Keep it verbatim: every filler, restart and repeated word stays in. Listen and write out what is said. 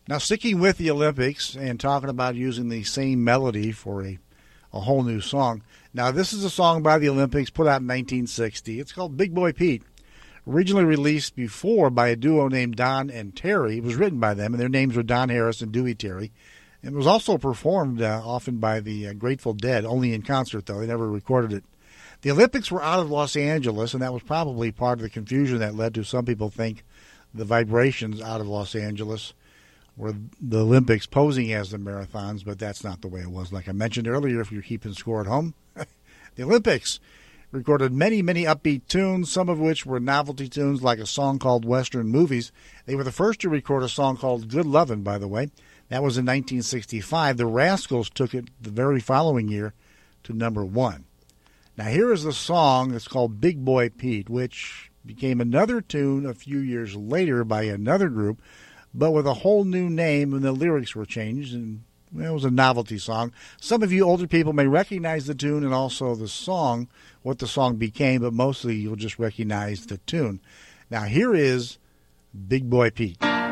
Now, sticking with the Olympics and talking about using the same melody for a, a whole new song. Now, this is a song by the Olympics put out in nineteen sixty. It's called Big Boy Pete. Originally released before by a duo named Don and Terry. It was written by them, and their names were Don Harris and Dewey Terry. It was also performed uh, often by the uh, Grateful Dead, only in concert, though. They never recorded it. The Olympics were out of Los Angeles, and that was probably part of the confusion that led to some people think the vibrations out of Los Angeles were the Olympics posing as the marathons, but that's not the way it was. Like I mentioned earlier, if you're keeping score at home, the Olympics recorded many, many upbeat tunes, some of which were novelty tunes like a song called Western Movies. They were the first to record a song called Good Lovin', by the way. That was in nineteen sixty-five. The Rascals took it the very following year to number one. Now here is the song that's called Big Boy Pete, which became another tune a few years later by another group, but with a whole new name, and the lyrics were changed, and well, it was a novelty song. Some of you older people may recognize the tune and also the song, what the song became, but mostly you'll just recognize the tune. Now here is Big Boy Pete.